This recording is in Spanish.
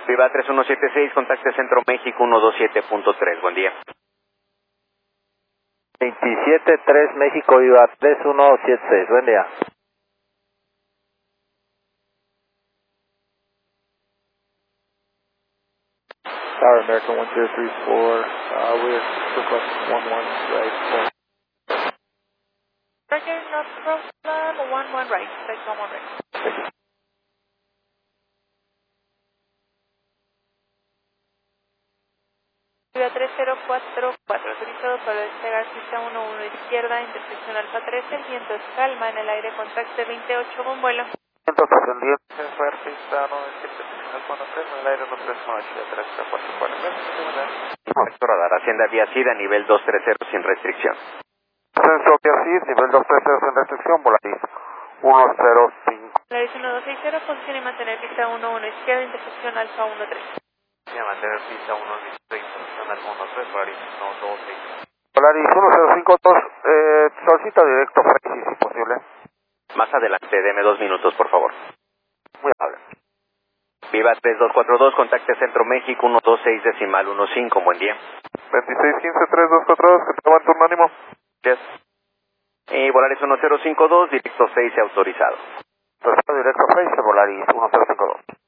Viva 3176, contacte Centro México 127.3, buen día. 273 México Viva 3176, buen día. Tower American 1034, we're requesting 11 right. Roger, no problem, 11 right, take 11 right. Viva 3044, autorizado para despegar pista 11 izquierda, intersección Alfa 13, el viento es calma, en el aire contacte 28, buen vuelo. Entonces, el día fue pista 97, Alfa 3, en el aire 238, 344, Sector radar, Hacienda Vía Cida, nivel 230 sin restricción. Censo Vía nivel 230 sin restricción, Volaris 105. Volaris 1260, posición y mantener pista 11 izquierda, intersección Alfa 13. Sí, mantener pista 11 intersección Alfa 13, Volaris 126. Volaris 1052, solicita directo Freixi, si posible. Más adelante, deme 2 minutos, por favor. Muy amable. Viva 3242, contacte Centro México 126 decimal 15, buen día. 2615-3242, que te va en turno ánimo. Yes. Y Volaris 1052, directo 6 autorizado. Directo Freixi, Volaris 1052.